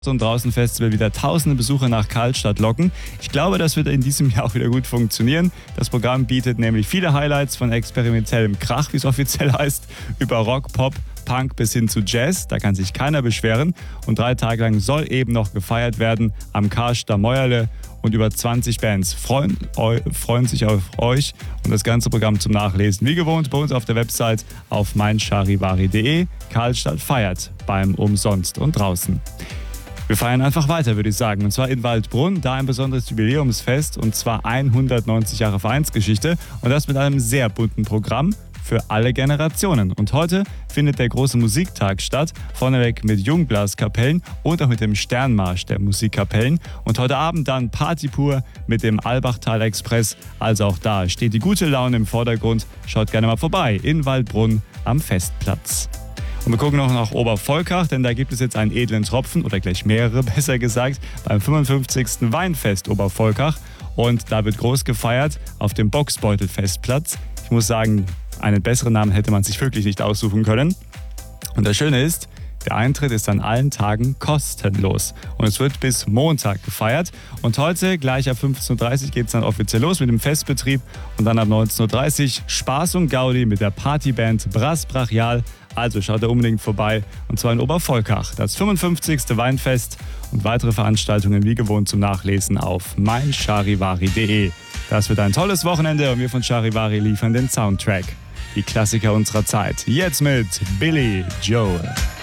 und draußen Festival wieder tausende Besucher nach Karlstadt locken. Ich glaube, das wird in diesem Jahr auch wieder gut funktionieren. Das Programm bietet nämlich viele Highlights von experimentellem Krach, wie es offiziell heißt, über Rock, Pop, Punk bis hin zu Jazz. Da kann sich keiner beschweren. Und 3 Tage lang soll eben noch gefeiert werden am Karlstadt Mäuerle. Und über 20 Bands freuen sich auf euch und das ganze Programm zum Nachlesen. Wie gewohnt bei uns auf der Website auf meincharivari.de. Karlstadt feiert beim Umsonst und draußen. Wir feiern einfach weiter, würde ich sagen. Und zwar in Waldbrunn, da ein besonderes Jubiläumsfest, und zwar 190 Jahre Vereinsgeschichte. Und das mit einem sehr bunten Programm für alle Generationen. Und heute findet der große Musiktag statt, vorneweg mit Jungblaskapellen und auch mit dem Sternmarsch der Musikkapellen. Und heute Abend dann Party pur mit dem Albachtal Express. Also auch da steht die gute Laune im Vordergrund. Schaut gerne mal vorbei in Waldbrunn am Festplatz. Und wir gucken noch nach Obervolkach, denn da gibt es jetzt einen edlen Tropfen, oder gleich mehrere, besser gesagt, beim 55. Weinfest Obervolkach. Und da wird groß gefeiert auf dem Boxbeutel-Festplatz. Ich muss sagen, einen besseren Namen hätte man sich wirklich nicht aussuchen können. Und das Schöne ist, der Eintritt ist an allen Tagen kostenlos. Und es wird bis Montag gefeiert. Und heute, gleich ab 15.30 Uhr, geht es dann offiziell los mit dem Festbetrieb. Und dann ab 19.30 Uhr Spaß und Gaudi mit der Partyband Brass Brachial. Also schaut da unbedingt vorbei. Und zwar in Obervolkach. Das 55. Weinfest und weitere Veranstaltungen wie gewohnt zum Nachlesen auf meincharivari.de. Das wird ein tolles Wochenende und wir von Charivari liefern den Soundtrack. Die Klassiker unserer Zeit. Jetzt mit Billy Joel.